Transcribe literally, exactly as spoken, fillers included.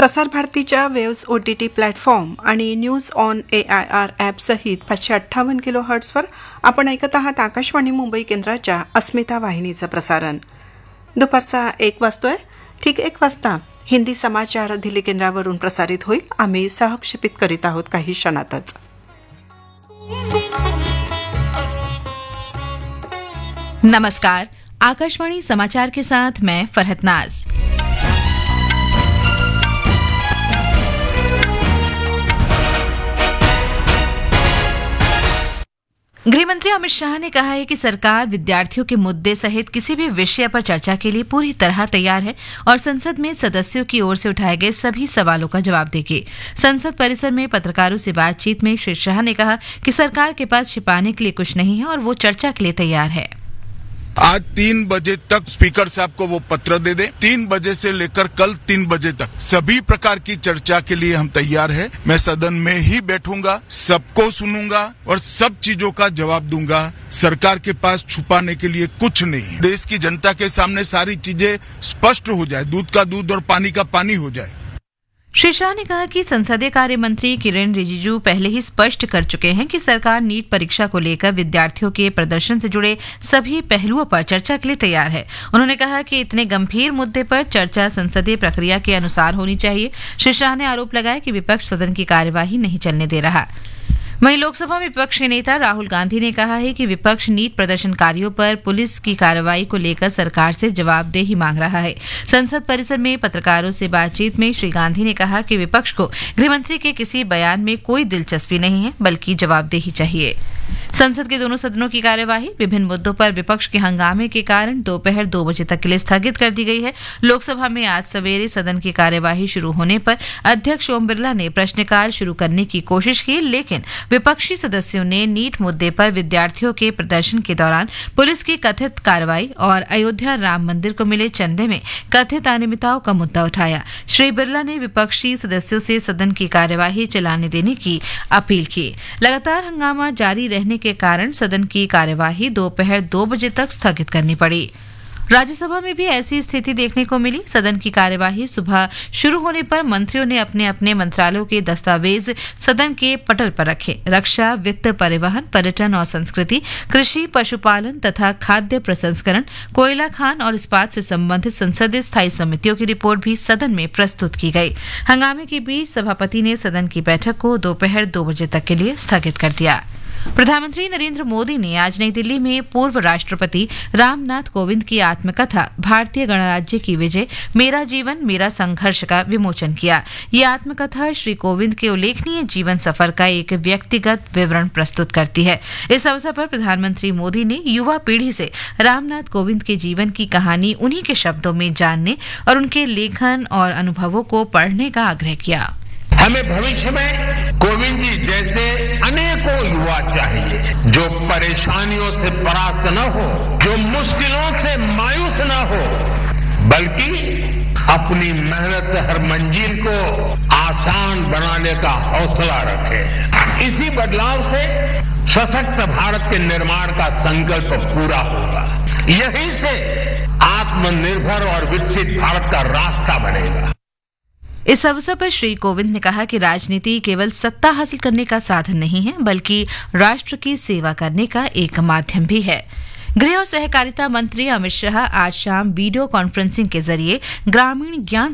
प्रसार भारतीच्या waves O T T platform आणि news on A I R ॲपसहित पाचशे अठ्ठावन्न किलो हर्ट्सवर आपण ऐकत आहात आकाशवाणी मुंबई केंद्राच्या अस्मिता वाहिनीचं प्रसारण. दुपारचा एक वाजतोय. ठीक एक वाजता हिंदी समाचार दिल्ली केंद्रावरून प्रसारित होईल. आम्ही सहक्षेपित करीत आहोत काही क्षणातच. नमस्कार, आकाशवाणी समाचार के साथ मैं फरहत नाज. गृहमंत्री अमित शाह ने कहा है कि सरकार विद्यार्थियों के मुद्दे सहित किसी भी विषय पर चर्चा के लिए पूरी तरह तैयार है और संसद में सदस्यों की ओर से उठाए गए सभी सवालों का जवाब देगी. संसद परिसर में पत्रकारों से बातचीत में श्री शाह ने कहा कि सरकार के पास छिपाने के लिए कुछ नहीं है और वो चर्चा के लिए तैयार है. आज तीन बजे तक स्पीकर साहब को वो पत्र दे दें. तीन बजे से लेकर कल तीन बजे तक सभी प्रकार की चर्चा के लिए हम तैयार हैं. मैं सदन में ही बैठूंगा, सबको सुनूंगा और सब चीजों का जवाब दूंगा. सरकार के पास छुपाने के लिए कुछ नहीं. देश की जनता के सामने सारी चीजें स्पष्ट हो जाए, दूध का दूध और पानी का पानी हो जाए. श्री शाह ने कहा कि संसदीय कार्य मंत्री किरेन रिजिजू पहले ही स्पष्ट कर चुके हैं कि सरकार नीट परीक्षा को लेकर विद्यार्थियों के प्रदर्शन से जुड़े सभी पहलुओं पर चर्चा के लिए तैयार है. उन्होंने कहा कि इतने गंभीर मुद्दे पर चर्चा संसदीय प्रक्रिया के अनुसार होनी चाहिए. श्री शाह ने आरोप लगाया कि विपक्ष सदन की कार्यवाही नहीं चलने दे रहा. वहीं लोकसभा में विपक्ष के नेता राहुल गांधी ने कहा है कि विपक्ष नीट प्रदर्शनकारियों पर पुलिस की कार्रवाई को लेकर सरकार से जवाबदेही मांग रहा है. संसद परिसर में पत्रकारों से बातचीत में श्री गांधी ने कहा कि विपक्ष को गृहमंत्री के किसी बयान में कोई दिलचस्पी नहीं है, बल्कि जवाबदेही चाहिए. संसद के दोनों सदनों की कार्यवाही विभिन्न मुद्दों पर विपक्ष के हंगामे के कारण दोपहर दो बजे तक के लिए स्थगित कर दी गई है. लोकसभा में आज सवेरे सदन की कार्यवाही शुरू होने पर अध्यक्ष ओम बिरला ने प्रश्नकाल शुरू करने की कोशिश की, लेकिन विपक्षी सदस्यों ने नीट मुद्दे पर विद्यार्थियों के प्रदर्शन के दौरान पुलिस की कथित कार्रवाई और अयोध्या राम मंदिर को मिले चंदे में कथित अनियमितताओं का मुद्दा उठाया. श्री बिरला ने विपक्षी सदस्यों से सदन की कार्यवाही चलाने देने की अपील की. लगातार हंगामा जारी रहने के कारण सदन की कार्यवाही दोपहर दो बजे तक स्थगित करनी पड़ी. राज्यसभा में भी ऐसी स्थिति देखने को मिली. सदन की कार्यवाही सुबह शुरू होने पर मंत्रियों ने अपने अपने मंत्रालयों के दस्तावेज सदन के पटल पर रखे. रक्षा, वित्त, परिवहन, पर्यटन और संस्कृति, कृषि, पशुपालन तथा खाद्य प्रसंस्करण, कोयला खान और इस्पात से संबंधित संसदीय स्थायी समितियों की रिपोर्ट भी सदन में प्रस्तुत की गई. हंगामे के बीच सभापति ने सदन की बैठक को दोपहर दो बजे तक के लिए स्थगित कर दिया. प्रधानमंत्री नरेंद्र मोदी ने आज नई दिल्ली में पूर्व राष्ट्रपति रामनाथ कोविंद की आत्मकथा भारतीय गणराज्य की विजय, मेरा जीवन मेरा संघर्ष का विमोचन किया. ये आत्मकथा श्री कोविंद के उल्लेखनीय जीवन सफर का एक व्यक्तिगत विवरण प्रस्तुत करती है. इस अवसर पर प्रधानमंत्री मोदी ने युवा पीढ़ी से रामनाथ कोविंद के जीवन की कहानी उन्हीं के शब्दों में जानने और उनके लेखन और अनुभवों को पढ़ने का आग्रह किया. हमें भविष्य में कोविंद जी जैसे अनेकों युवा चाहिए जो परेशानियों से परास्त न हो, जो मुश्किलों से मायूस न हो, बल्कि अपनी मेहनत से हर मंजिल को आसान बनाने का हौसला रखे. इसी बदलाव से सशक्त भारत के निर्माण का संकल्प पूरा होगा. यहीं से आत्मनिर्भर और विकसित भारत का रास्ता बनेगा. इस अवसर पर श्री कोविंद ने कहा कि राजनीति केवल सत्ता हासिल करने का साधन नहीं है, बल्कि राष्ट्र की सेवा करने का एक माध्यम भी है. गृह और सहकारिता मंत्री अमित शाह आज शाम वीडियो कॉन्फ्रेंसिंग के जरिए ग्रामीण ज्ञान